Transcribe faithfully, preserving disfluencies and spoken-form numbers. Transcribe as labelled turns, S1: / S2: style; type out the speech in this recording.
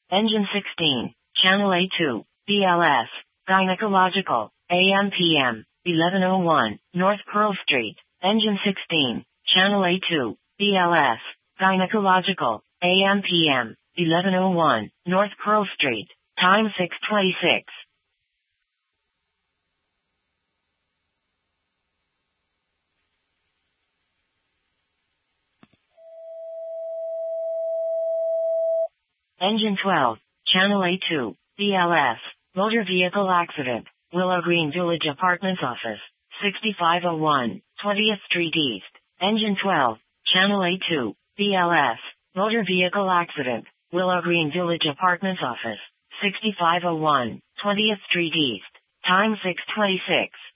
S1: Engine sixteen, Channel A two, B L S, Gynecological, A M P M, eleven oh one, North Pearl Street. Engine sixteen, Channel A two, B L S, Gynecological, A M P M, eleven oh one, North Pearl Street. Time six twenty-six. Engine twelve, Channel A two, B L S, Motor Vehicle Accident, Willow Green Village Apartments Office, sixty-five oh one, twentieth Street East. Engine twelve, Channel A two, B L S, Motor Vehicle Accident, Willow Green Village Apartments Office, sixty-five oh one, twentieth Street East. Time six twenty-six.